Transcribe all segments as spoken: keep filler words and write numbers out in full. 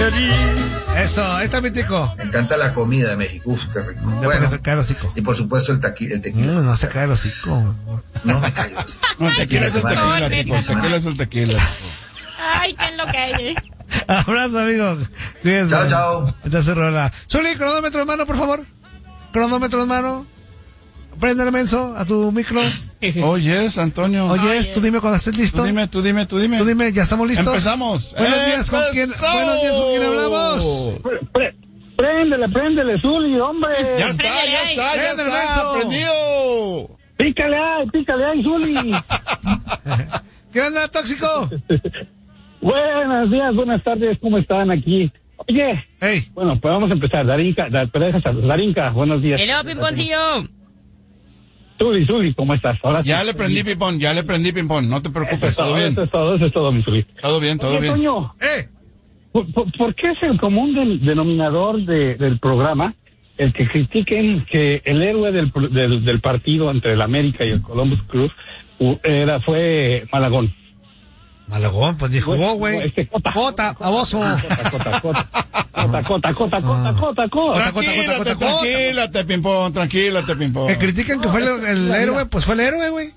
nariz. Eso, ahí está mi tico. Me encanta la comida de México. Uf, qué rico. No, bueno, se cae el hocico. Y por supuesto el, taqui, el tequila. No, no se cae el hocico. No me callo. No, tequila es el tequila, tipo. Tequila es el tequila. Ay, qué es lo que hay. Abrazo, amigo. Cuídense. Chao, chao. Esta se rola. Zuli, cronómetro en mano, por favor. Cronómetro en mano. Préndele, menso, a tu micro. Oyes, Antonio. Oyes, tú dime cuando estés listo. Tú dime, tú dime, tú dime. Tú dime, ¿ya estamos listos? Empezamos. Buenos días, ¿con quién, buenos días, ¿con quién hablamos? Pre, pre, préndele, préndele, Zuli, hombre. Ya está, ya está, ya Préndele, está, menso. prendido. Pícale ahí, pícale ahí, Zuli. ¿Qué onda, tóxico? Buenos días, buenas tardes, ¿cómo están aquí? Oye, Hey. bueno, pues vamos a empezar. Darinka, da, pero deja- Darinka, buenos días. Hello, Pimponcillo. Zuli, Zuli, ¿cómo estás? Ahora sí. Ya le prendí ping-pong, ya le prendí ping-pong. No te Eso es preocupes, todo todo, bien. eso es todo, eso es todo, mi Zuli. Todo bien, todo Oye, bien. Toño, Eh. ¿por, por, por qué es el común del- denominador de, del programa el que critiquen que el héroe del, del, del partido entre el América y el Columbus Crew u- era, fue Malagón? Malagón, pues ni jugó, güey. Este, Cota. Cota, baboso. Cota, cota, cota. Cota, cota, cota, cota, cota, cota. Tranquilate, cota, cota. tranquilate, ping-pong, tranquilate, ping-pong. Que critican que fue el, el héroe, pues fue el héroe, güey.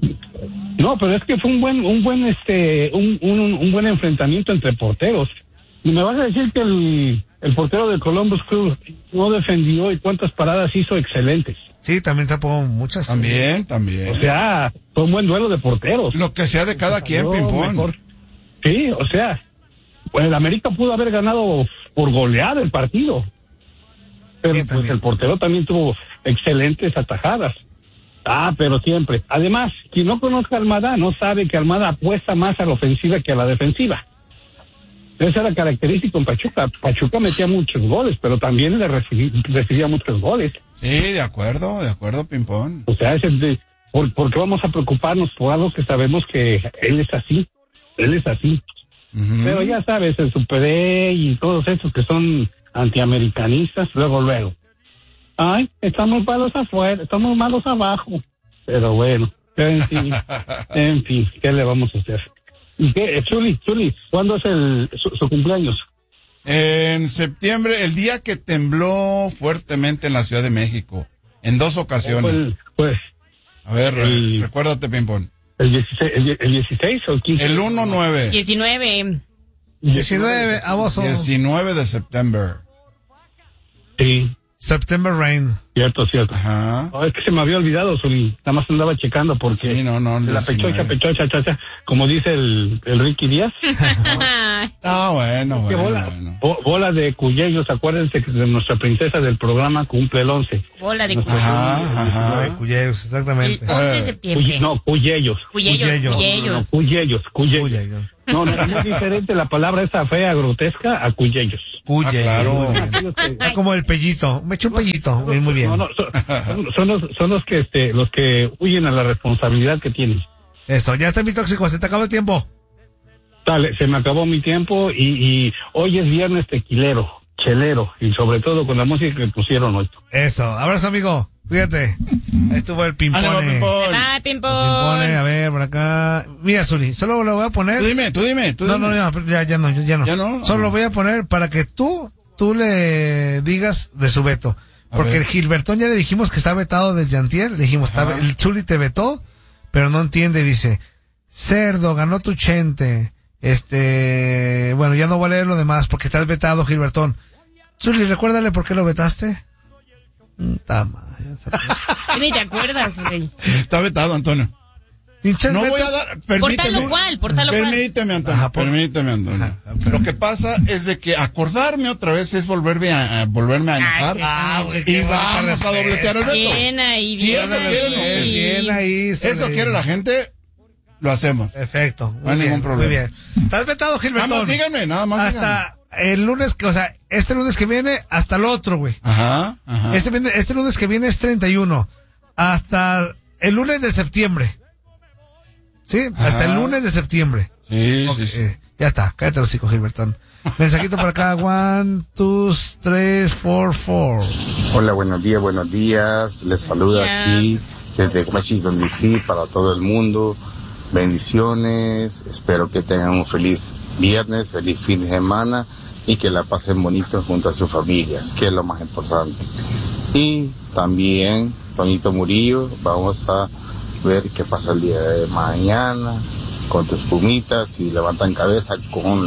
No, pero es que fue un buen, un buen, este, un, un, un buen enfrentamiento entre porteros. Y me vas a decir que el, el portero de Columbus Crew no defendió y cuántas paradas hizo excelentes. Sí, también tapó muchas. También, O también. sea, fue un buen duelo de porteros. Lo que sea de cada quien, Yo ping-pong. mejor- Sí, o sea, pues el América pudo haber ganado por goleada el partido. Pero Sí, pues también. el portero también tuvo excelentes atajadas. Ah, pero siempre. Además, quien no conozca a Almada no sabe que Almada apuesta más a la ofensiva que a la defensiva. Esa era característica en Pachuca. Pachuca metía muchos goles, pero también le recibí- recibía muchos goles. Sí, de acuerdo, de acuerdo, ping-pong. O sea, ese de, por, ¿por qué vamos a preocuparnos por algo que sabemos que él es así? Él es así. Ujú. Pero ya sabes, el Super E y todos esos que son antiamericanistas, luego, luego. Ay, estamos malos afuera, estamos malos abajo. Pero bueno, en fin, en fin, ¿qué le vamos a hacer? ¿Y qué? Zuli, Zuli, ¿cuándo es el, su, su cumpleaños? En septiembre, el día que tembló fuertemente en la Ciudad de México, en dos ocasiones. Pues, pues A ver, el- recuérdate, ping-pong. el, dieciséis, el, el dieciséis o el quince. El uno nueve. diecinueve. diecinueve, baboso. diecinueve de septiembre. Sí, September Rain. cierto, cierto. Ajá. No, es que se me había olvidado, Zuli. Nada más andaba checando porque Sí, no, no, de la pechocha, diecinueve. pechocha, chacha, como dice el, el Ricky Díaz. Ah, bueno, Qué bueno, bola, bueno. bo- bola de cuyellos, acuérdense que de nuestra princesa del programa cumple el once. Bola de Ajá, Ay, ajá. Cuyellos, El exactamente. once de Cuye- septiembre. no, cuyellos. Cuyellos, Cuyellos. No, no, cuyellos. cuyellos, cuyellos. Cuyellos. No, no, es muy diferente la palabra esa fea, grotesca, a cuyellos. Cuyellos. Ah, claro. Muy bien. Aquellos que- Ah, como el pellito. Me eché un pellito. Muy, muy bien. No, no, son, son- son los, son los que, este, los que huyen a la responsabilidad que tienen. Eso, ya está mi tóxico. Se te acabó el tiempo. Dale, se me acabó mi tiempo y, y hoy es viernes tequilero, chelero, y sobre todo con la música que pusieron hoy. Eso. Abrazo, amigo. Cuídate. Ahí estuvo el ping-pong. Ánimo, ping-pong. Bye, Pimpón. Ping-pong, a ver, por acá. Mira, Zuli, solo lo voy a poner. Tú dime, tú dime, tú No, dime. no, ya, ya, ya no, ya no. ¿Ya no? Solo lo voy a poner para que tú, tú le digas de su veto. A Porque ver. el Gilbertón ya le dijimos que está vetado desde antier. Le dijimos, está, Ajá. el Zuli te vetó, pero no entiende. Dice, cerdo, ganó tu chente. Este, bueno, ya no voy a leer lo demás porque estás vetado, Gilbertón. Zuli, recuérdale por qué lo vetaste. Mm, ta madre, Sí, ni te acuerdas, güey. Está vetado, Antonio. Pinches No voy a vetos. dar, permíteme. Por tal o cual, por tal o cual. Permíteme, Antonio, Ajá, por- permíteme, Antonio. Ajá, pero- Lo que pasa es de que acordarme otra vez es volverme a, a- volverme a enojar. sí. Ah, güey, Y qué vamos falta a de dobletear el respeto. veto. Bien ahí, Si bien eso ahí. quieren, Bien, bien ahí. Eso Zuli. quiere la gente, lo hacemos. Perfecto. Muy No hay bien, ningún problema. Muy bien. Estás vetado, Nada Gilbertón. más díganme, nada más díganme. Hasta el lunes, que, o sea, este lunes que viene hasta el otro, güey. Ajá, ajá. Este, viene- este lunes que viene es treinta y uno. Hasta el lunes de septiembre. ¿Sí? Hasta el lunes de septiembre. Sí, Ok, sí, sí. eh, ya está. Cállate los hijos, Gilbertón. Mensajito por acá. One, two, tres, four, four. Hola, buenos días, buenos días. Les saluda Yes. aquí desde Washington, D C para todo el mundo. Bendiciones. Espero que tengan un feliz viernes, feliz fin de semana y que la pasen bonito junto a sus familias, que es lo más importante. Y también, Toñito Murillo, vamos a ver qué pasa el día de mañana con tus Pumitas y levantan cabeza con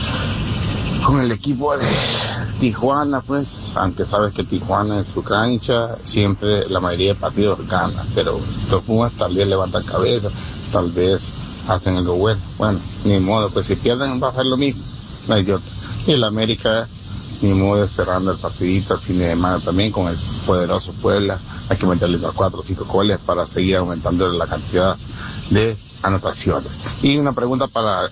los con el equipo de Tijuana, pues, aunque sabes que Tijuana en su cancha siempre la mayoría de partidos gana, pero los Pumas tal vez levantan cabeza, tal vez hacen algo bueno. Bueno, ni modo, pues si pierden va a ser lo mismo, no hay de otra. Y el América, ni modo, esperando el partidito el fin de semana también con el poderoso Puebla. Hay que meterle unos cuatro o cinco goles para seguir aumentando la cantidad de anotaciones. Y una pregunta para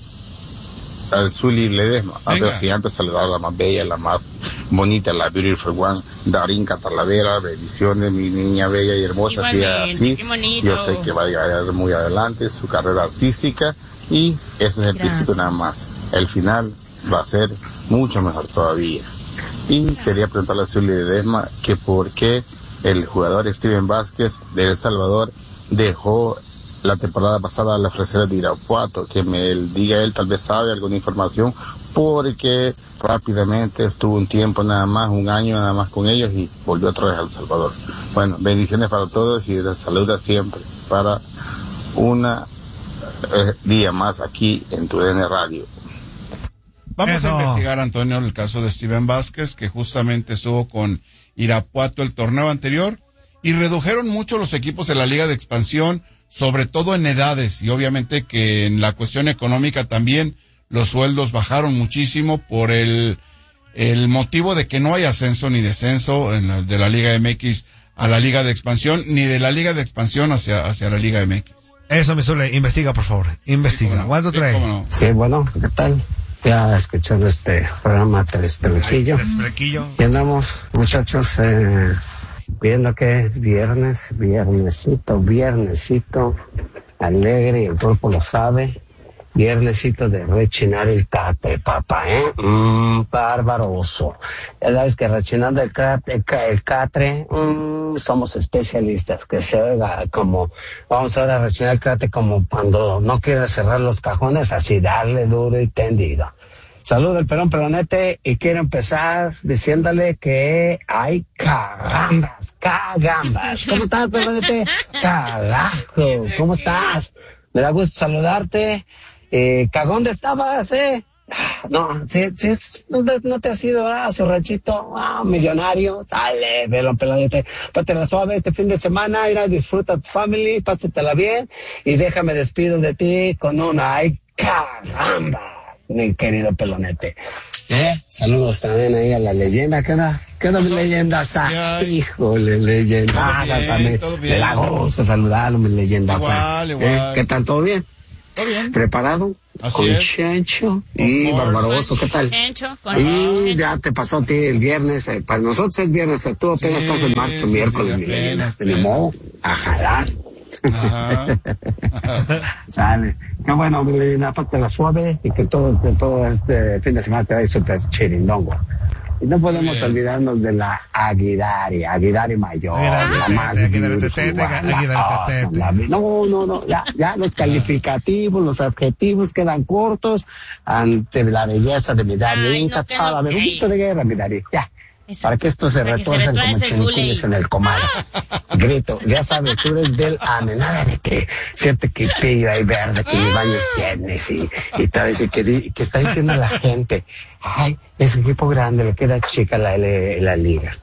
el Zuli Ledesma. Antes, si antes saludar a la más bella, la más bonita, la Beautiful One, Darinka Talavera, bendiciones, mi niña bella y hermosa, así, así. Yo sé que va a llegar muy adelante su carrera artística y ese es el Gracias. Principio nada más. El final va a ser mucho mejor todavía. Y quería preguntarle a Zuli Ledesma que por qué el jugador Steven Vázquez de El Salvador dejó la temporada pasada la fresera de Irapuato, que me diga él, tal vez sabe alguna información, porque rápidamente estuvo un tiempo nada más, un año nada más con ellos y volvió otra vez a El Salvador. Bueno, bendiciones para todos y les saluda siempre para una eh, día más aquí en tu D N Radio. Vamos Eso. a investigar, Antonio, el caso de Steven Vázquez, que justamente estuvo con Irapuato el torneo anterior y redujeron mucho los equipos de la Liga de Expansión, sobre todo en edades, y obviamente que en la cuestión económica también los sueldos bajaron muchísimo por el el motivo de que no hay ascenso ni descenso en la, de la Liga M X a la Liga de Expansión, ni de la Liga de Expansión hacia hacia la Liga M X. Eso, mi Zule, investiga, por favor, investiga. ¿Cuánto trae? No. Sí, bueno, ¿qué tal? Ya escuchando este programa Tres Pelequillo. Tres Pelequillo. Y andamos, muchachos, eh, viendo que es viernes, viernesito, viernesito, alegre, el cuerpo lo sabe, viernesito de rechinar el catre, papá, ¿eh? Mmm, barbaroso. Ya sabes que rechinando el catre, el, el catre, mmm, somos especialistas, que se oiga como, vamos ahora a rechinar el catre como cuando no quieres cerrar los cajones, así darle duro y tendido. Saludo el Perón Pelonete y quiero empezar diciéndole que hay cagambas, cagambas. ¿Cómo estás, Pelonete? Carajo, ¿cómo estás? Me da gusto saludarte. Eh, ¿Cagón de estabas, eh? No, si, si, no, no te has ido a su ranchito, ah, millonario. Dale, Pelón Pelonete. Pátela suave este fin de semana, ir a disfrutar tu family, pásatela bien y déjame despido de ti con una ay, caramba. Mi querido Pelonete. ¿Eh? Saludos también ahí a la leyenda. ¿Qué onda? ¿Qué onda, mi leyenda? Híjole, leyenda. Me, me da gusto saludarlo, mi leyenda. Igual, igual. ¿Eh? ¿Qué tal? ¿Todo bien? ¿Todo bien? ¿Preparado? Así con es. Chencho y Barbaroso. ¿Qué tal? Chencho, con Y ya te pasó a ti el viernes. Eh, para nosotros es viernes. Tú apenas Sí, estás en marzo, sí, miércoles, sí, mi leyenda. apenas, Tenemos a jalar. Ajá. Sale. Qué bueno, mi leyenda, aparte la suave y que todo, que todo este fin de semana te da súper chirindongo. Y no podemos Bien. olvidarnos de la Aguidari, Aguidari Mayor, Aguidari la Tete, más Aguidari beautiful Tete, one, Aguidari la awesome, Tete. la- No, no, no, ya, ya los calificativos, los adjetivos quedan cortos ante la belleza de mi Dari. Ay, Inca, no, que chava, no, un grito de guerra, mi Dari, ya. Eso. Para que esto se Para que se retuercen como retuerce, chinicules Zuli. en el comal. Grito, ya sabes, tú eres del AME, nada de que siente que pillo ahí verde, que ni baños tienes y, y todo eso, y que, di- que está diciendo la gente, ay, ese equipo grande, le queda chica la, la, la liga.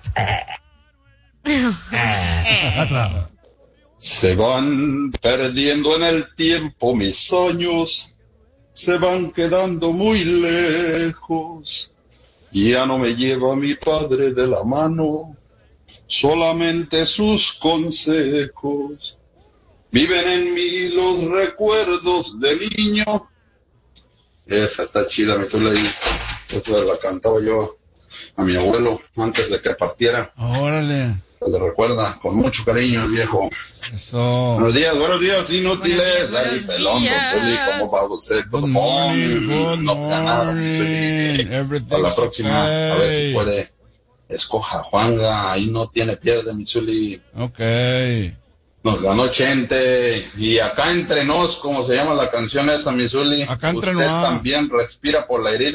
Otra. Se van perdiendo en el tiempo mis sueños, se van quedando muy lejos. Ya no me lleva mi padre de la mano, solamente sus consejos. Viven en mí los recuerdos de niño. Esa está chida, mi Zuli. Esa la cantaba yo a mi abuelo antes de que partiera. Órale. Se le recuerda con mucho cariño el viejo. Eso. Buenos días, buenos días, inútiles. Buenos Ahí, días, pelón, buenos don Zuli, días. ¿cómo va usted? Good morning, good No pega nada, don morning. Zuli. A la Everything's próxima, a ver okay. si puede. Escoja Juanga, ahí no tiene pierde, mi Zuli. Ok. Nos ganó Chente. Y acá entre nos, como se llama la canción esa, mi Zuli. Acá entre ¿Usted nos. también respira por la herida?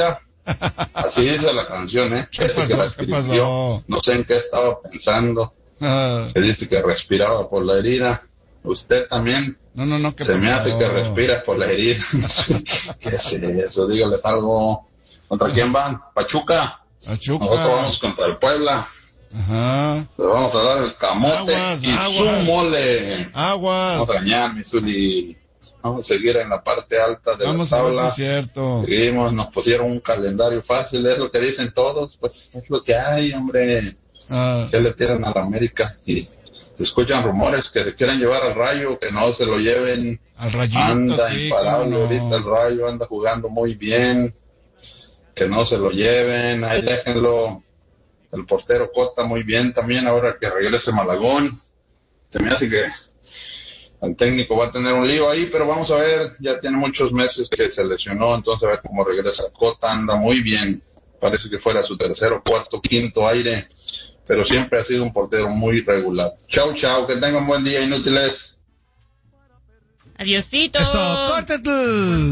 Así dice la canción, ¿eh? ¿Qué Ese pasó? que la ¿Qué escribió, pasó? no sé en qué estaba pensando. Ah, Que dice que respiraba por la herida. Usted también no, no, no, ¿qué se pasó? me hace que respira por la herida. ¿Qué es eso? Dígale algo. ¿Contra quién van? Pachuca. Pachuca. Nosotros vamos contra el Puebla. Ajá. Le vamos a dar el camote Aguas, y aguas. su mole. Aguas. Vamos a dañar, mi Zuli. Vamos a seguir en la parte alta de Vamos la a ver si tabla. es cierto. Seguimos, nos pusieron un calendario fácil, es lo que dicen todos, pues es lo que hay, hombre. Ah, Se le tiran a la América y se escuchan rumores que se quieren llevar al Rayo, que no se lo lleven. al Rayito, Anda sí, imparable cómo no. ahorita el Rayo, anda jugando muy bien. Que no se lo lleven, ahí déjenlo. El portero Cota muy bien también, ahora que regrese Malagón. Se me hace que el técnico va a tener un lío ahí, pero vamos a ver, ya tiene muchos meses que se lesionó, entonces a ver cómo regresa. Cota anda muy bien, parece que fuera su tercero, cuarto, quinto aire, pero siempre ha sido un portero muy regular. Chau, chau, que tengan buen día, inútiles. Adiosito. Eso, córtate.